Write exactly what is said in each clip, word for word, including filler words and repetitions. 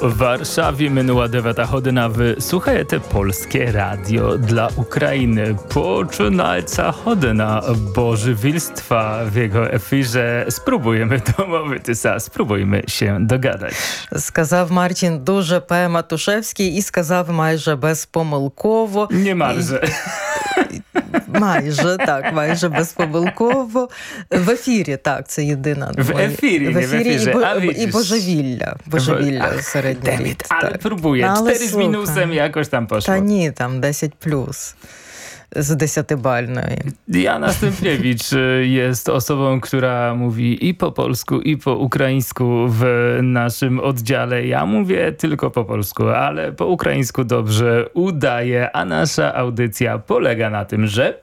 Warszawie minęła dziewiąta godzina. Wy słuchajcie Polskie Radio dla Ukrainy. Poczynajca godzina bożywilstwa w jego efirze. Spróbujemy domовитися, spróbujmy się dogadać. Сказав Мартін дуже П. Матушевський і сказав майже безпомилково. Nie marze. Майже, так, майже безпомилково. В ефірі, так, це єдина. В ефірі, в не в ефірі. І, бо, а і божевілля. Божевілля середній. Але próbuję. Cztery z minusem jakoś tam poszło. Та ні, там десять плюс. Z desятибальної. Diana Stępiewicz jest osobą, która mówi i po polsku, i po ukraińsku w naszym oddziale. Ja mówię tylko po polsku, ale po ukraińsku dobrze udaje, a nasza audycja polega na tym, że...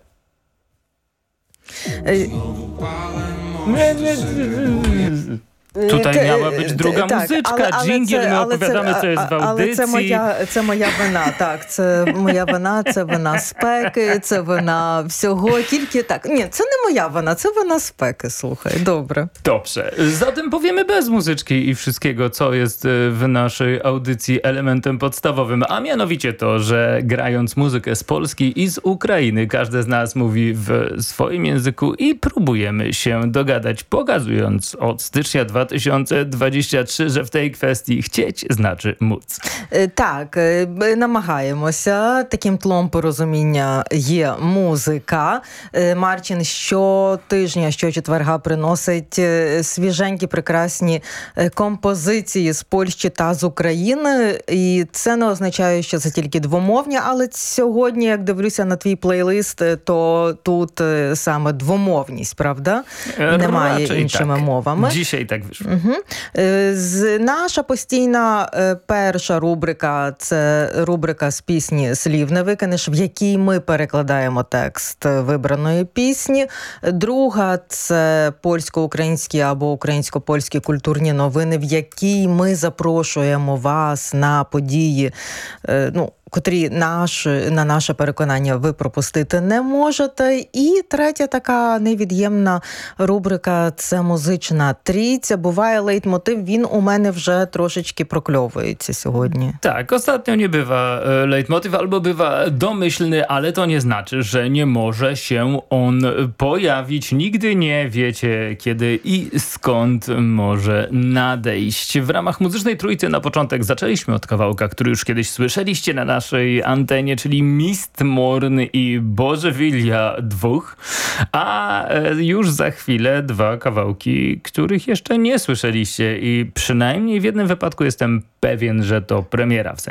Nie, nie, nie. Tutaj Те- miała być druga так, muzyczka, але- але dżingiel, це- my але це- opowiadamy, co jest w Але audycji. це моя, це моя вина, так, це моя вина, це вина спеки, це вина всього, тільки так. Ні, це не моя вина, це вина спеки, слухай, добре. Dobrze, zatem powiemy bez muzyczki i wszystkiego, co jest w naszej audycji elementem podstawowym, a mianowicie to, że grając muzykę z Polski i z Ukrainy, każdy z nas mówi w swoim języku i próbujemy się dogadać, pokazując od stycznia dwa tysiące dwudziestego trzeciego, że w tej kwestii chcieć znaczy móc. Е, Так, е, б- намагаємося. Таким тлом порозуміння є музика. Е, Марчин щотижня, щочетверга приносить е, свіженькі, прекрасні е, композиції з Польщі та з України. І це не означає, що це тільки двомовні, але сьогодні, як дивлюся на твій плейлист, е, то тут е, саме двомовність, правда? Немає Raczej іншими tak. мовами. Dzisiaj tak wyszło. Угу. З, наша постійна е, перша рубрика – це рубрика з пісні «Слів не викинеш», в якій ми перекладаємо текст вибраної пісні. Друга – це польсько-українські або українсько-польські культурні новини, в якій ми запрошуємо вас на події, е, ну, котрі наш, на наше переконання ви пропустити не можете. І третя така невід'ємна рубрика – це музична трійця. Буває лейтмотив, він у мене вже трошечки прокльовується сьогодні. Tak, ostatnio nie bywa e, leitmotyw, albo bywa domyślny, ale to nie znaczy, że nie może się on pojawić. Nigdy nie wiecie, kiedy i skąd może nadejść. W ramach muzycznej trójcy na początek zaczęliśmy od kawałka, który już kiedyś słyszeliście na naszej antenie, czyli Mistmorn i Bożewilja dwóch, a e, już za chwilę dwa kawałki, których jeszcze nie słyszeliście i przynajmniej w jednym wypadku jestem pewien, że to premiera, w sensie